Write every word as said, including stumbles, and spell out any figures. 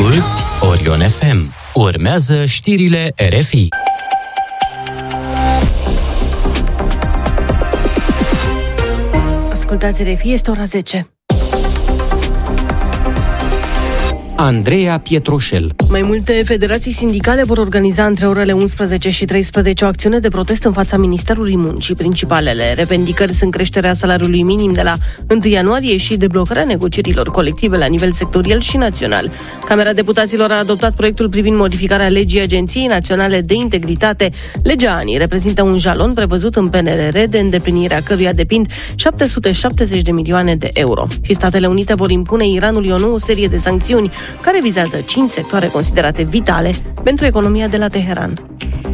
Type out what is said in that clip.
Asculți Orion F M. Urmează știrile R F I. Ascultați R F I, este ora zece. Andreea Pietroșel. Mai multe federații sindicale vor organiza între orele unsprezece și treisprezece o acțiune de protest în fața Ministerului Muncii. Principalele revendicări sunt creșterea salariului minim de la întâi ianuarie și deblocarea negocierilor colective la nivel sectorial și național. Camera Deputaților a adoptat proiectul privind modificarea legii Agenției Naționale de Integritate. Legea A N I reprezintă un jalon prevăzut în P N R R, de îndeplinirea căruia depind șapte sute șaptezeci de milioane de euro. Și Statele Unite vor impune Iranului o nouă serie de sancțiuni care vizează cinci sectoare considerate vitale pentru economia de la Teheran.